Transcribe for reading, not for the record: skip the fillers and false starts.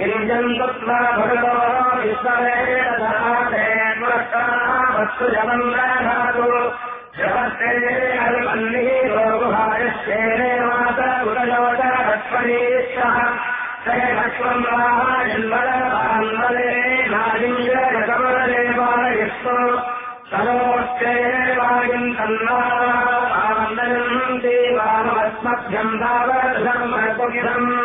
गिरिजम् तत्त्वा भगवतो विश्वरेण दधाते वस्तु जवन्द्राधातु जगत्ते हरिमन्नीरो गुहायश्चेरे मात उदयोजरस्वरीशः ते लक्ष्मम् राजन्वरवान्वरे नाजिञ्जकमलदेवायस्तु सलोश्चे वायुम् तन्नावान्दयम् देवामस्मभ्यम् तावत् धर्मकुमिदम्